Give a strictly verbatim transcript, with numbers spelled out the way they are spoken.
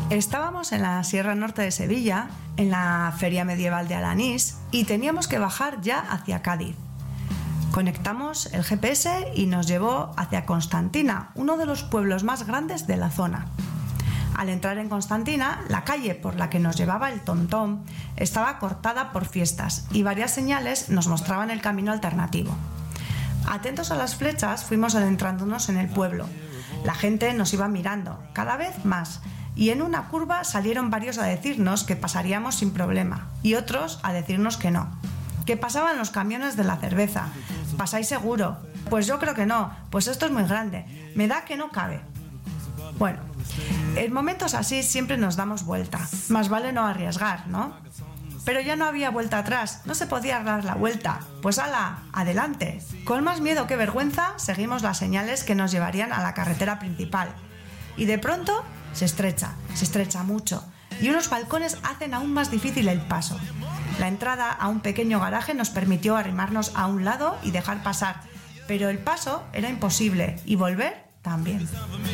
Estábamos en la Sierra Norte de Sevilla, en la Feria Medieval de Alanís, y teníamos que bajar ya hacia Cádiz. Conectamos el G P S y nos llevó hacia Constantina, uno de los pueblos más grandes de la zona. Al entrar en Constantina, la calle por la que nos llevaba el TomTom estaba cortada por fiestas y varias señales nos mostraban el camino alternativo. Atentos a las flechas, fuimos adentrándonos en el pueblo. La gente nos iba mirando, cada vez más, y en una curva salieron varios a decirnos que pasaríamos sin problema y otros a decirnos que no. Que pasaban los camiones de la cerveza. ¿Pasáis seguro? Pues yo creo que no, pues esto es muy grande. Me da que no cabe. Bueno, en momentos así siempre nos damos vuelta. Más vale no arriesgar, ¿no? Pero ya no había vuelta atrás, no se podía dar la vuelta. Pues ¡hala! ¡Adelante! Con más miedo que vergüenza, seguimos las señales que nos llevarían a la carretera principal. Y de pronto se estrecha, se estrecha mucho, y unos balcones hacen aún más difícil el paso. La entrada a un pequeño garaje nos permitió arrimarnos a un lado y dejar pasar, pero el paso era imposible y volver también.